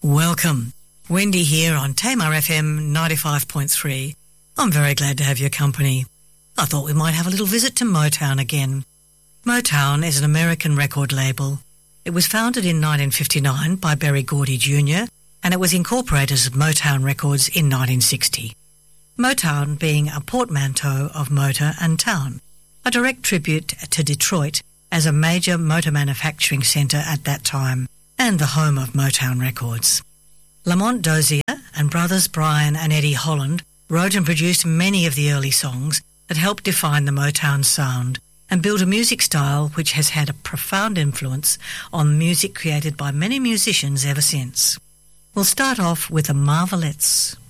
Welcome. Wendy here on Tamar FM 95.3. I'm very glad to have your company. I thought we might have a little visit to Motown again. Motown is an American record label. It was founded in 1959 by Berry Gordy Jr. and it was incorporated as Motown Records in 1960. Motown being a portmanteau of motor and town, a direct tribute to Detroit as a major motor manufacturing centre at that time and the home of Motown Records. Lamont Dozier and brothers Brian and Eddie Holland wrote and produced many of the early songs that helped define the Motown sound and build a music style which has had a profound influence on music created by many musicians ever since. We'll start off with the Marvelettes.